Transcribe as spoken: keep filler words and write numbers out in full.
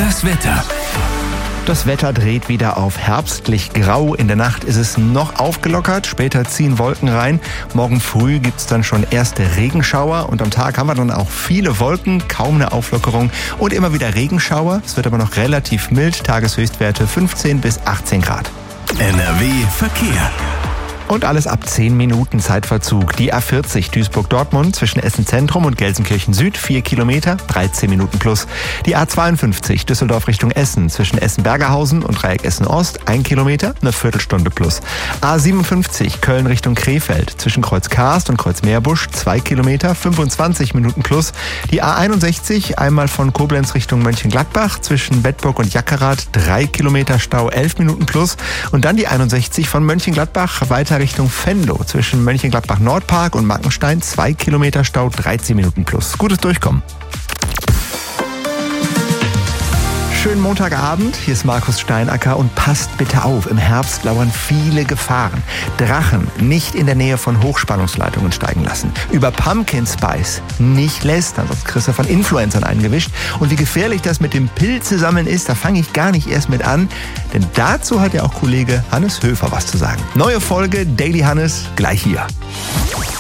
Das Wetter. Das Wetter dreht wieder auf herbstlich grau. In der Nacht ist es noch aufgelockert. Später ziehen Wolken rein. Morgen früh gibt's dann schon erste Regenschauer. Und am Tag haben wir dann auch viele Wolken, kaum eine Auflockerung und immer wieder Regenschauer. Es wird aber noch relativ mild. Tageshöchstwerte fünfzehn bis achtzehn Grad. N R W Verkehr. Und alles ab zehn Minuten Zeitverzug. Die A vierzig Duisburg-Dortmund zwischen Essen Zentrum und Gelsenkirchen Süd, vier Kilometer, dreizehn Minuten plus. Die A zweiundfünfzig Düsseldorf Richtung Essen zwischen Essen-Bergerhausen und Dreieck Essen-Ost, ein Kilometer, eine Viertelstunde plus. A siebenundfünfzig Köln Richtung Krefeld zwischen Kreuz Karst und Kreuz Meerbusch, zwei Kilometer, fünfundzwanzig Minuten plus. Die A einundsechzig einmal von Koblenz Richtung Mönchengladbach zwischen Bedburg und Jackerath, drei Kilometer Stau, elf Minuten plus. Und dann die einundsechzig von Mönchengladbach weiter Richtung Venlo zwischen Mönchengladbach-Nordpark und Mackenstein, zwei Kilometer Stau, dreizehn Minuten plus. Gutes Durchkommen. Schönen Montagabend, hier ist Markus Steinacker und passt bitte auf, im Herbst lauern viele Gefahren. Drachen nicht in der Nähe von Hochspannungsleitungen steigen lassen. Über Pumpkin Spice nicht lästern, sonst kriegst du von Influencern eingewischt. Und wie gefährlich das mit dem Pilzesammeln ist, da fange ich gar nicht erst mit an, denn dazu hat ja auch Kollege Hannes Höfer was zu sagen. Neue Folge Daily Hannes gleich hier.